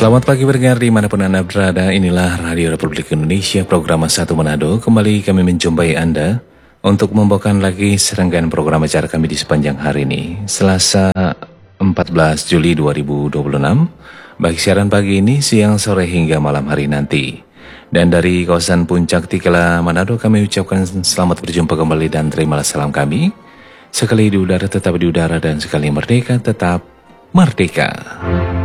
Selamat pagi pendengar dimanapun Anda berada, inilah Radio Republik Indonesia program Satu Manado. Kembali kami menjumpai Anda untuk membawakan lagi serangkaian program acara kami di sepanjang hari ini, Selasa 14 Juli 2026, baik siaran pagi ini, siang, sore hingga malam hari nanti. Dan dari kawasan Puncak Tikala Manado kami ucapkan selamat berjumpa kembali dan terimalah salam kami. Sekali di udara tetap di udara dan sekali merdeka tetap merdeka.